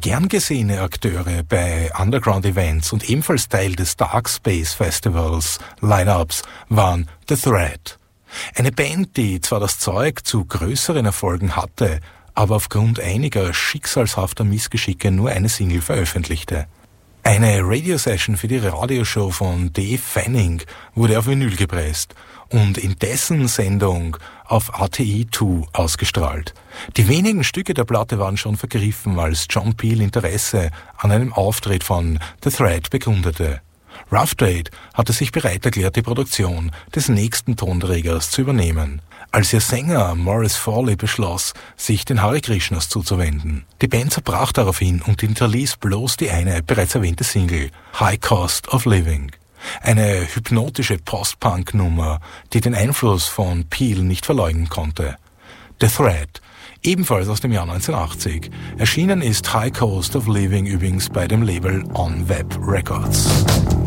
Gern gesehene Akteure bei Underground-Events und ebenfalls Teil des Dark Space Festivals Line-Ups waren The Threat. Eine Band, die zwar das Zeug zu größeren Erfolgen hatte, aber aufgrund einiger schicksalshafter Missgeschicke nur eine Single veröffentlichte. Eine Radiosession für die Radioshow von Dave Fanning wurde auf Vinyl gepresst und in dessen Sendung auf ATI 2 ausgestrahlt. Die wenigen Stücke der Platte waren schon vergriffen, als John Peel Interesse an einem Auftritt von The Threat bekundete. Rough Trade hatte sich bereit erklärt, die Produktion des nächsten Tonträgers zu übernehmen, als ihr Sänger Maurice Fawley beschloss, sich den Hare Krishnas zuzuwenden. Die Band zerbrach daraufhin und hinterließ bloß die eine bereits erwähnte Single High Cost of Living. Eine hypnotische Post-Punk-Nummer, die den Einfluss von Peel nicht verleugnen konnte. The Threat, ebenfalls aus dem Jahr 1980. Erschienen ist High Cost of Living übrigens bei dem Label On Web Records.